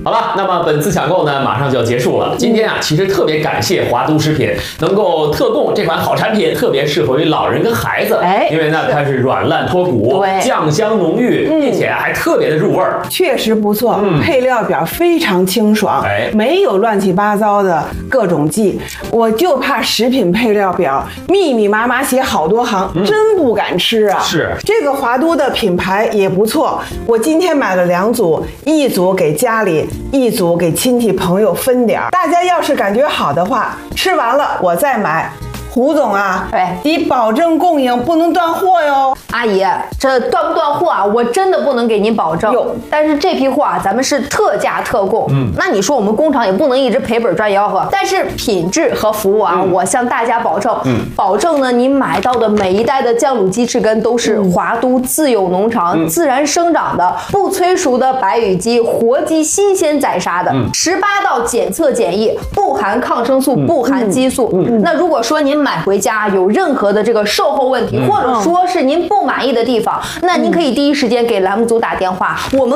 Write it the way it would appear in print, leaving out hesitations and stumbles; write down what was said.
好了，那么本次抢购呢，马上就要结束了。今天啊，其实特别感谢华都食品能够特供这款好产品，特别适合于老人跟孩子。因为呢，它是软烂脱骨，酱香浓郁，并且还特别的入味儿， 确实不错。配料表非常清爽，没有乱七八糟的各种剂。我就怕食品配料表密密麻麻写好多行，真不敢吃啊。 是这个华都的品牌也不错，我今天买了2组，一组给家里，一组给亲戚朋友分点儿。大家要是感觉好的话，吃完了我再买。胡总啊，你保证供应，不能断货哟。 阿姨，这断不断货啊，我真的不能给您保证。但是这批货啊，咱们是特价特供。那你说我们工厂也不能一直赔本赚吆喝，但是品质和服务啊，我向大家保证，保证呢，你买到的每一袋的酱卤鸡翅根都是华都自有农场自然生长的，不催熟的白羽鸡、活鸡新鲜宰杀的，18道检测检疫，不含抗生素，不含激素。那如果说您买回家有任何的这个售后问题，或者说是您不满意的地方，那您可以第一时间给栏目组打电话，我们